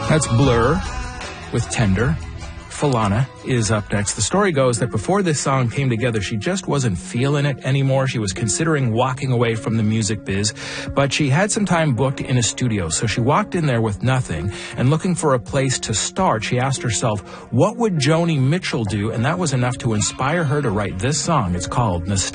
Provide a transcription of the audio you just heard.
That's Blur with Tender. Falana is up next. The story goes that before this song came together, she just wasn't feeling it anymore. She was considering walking away from the music biz, but she had some time booked in a studio. So she walked in there with nothing and looking for a place to start. She asked herself, what would Joni Mitchell do? And that was enough to inspire her to write this song. It's called Nostalgia.